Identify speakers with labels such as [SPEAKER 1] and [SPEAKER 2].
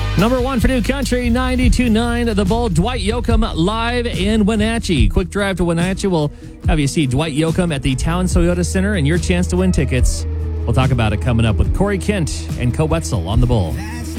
[SPEAKER 1] Number one for New Country, 92.9 The Bull. Dwight Yoakam live in Wenatchee. Quick drive to Wenatchee will have you see Dwight Yoakam at the Town Toyota Center and your chance to win tickets. We'll talk about it coming up with Corey Kent and Co Wetzel on The Bull.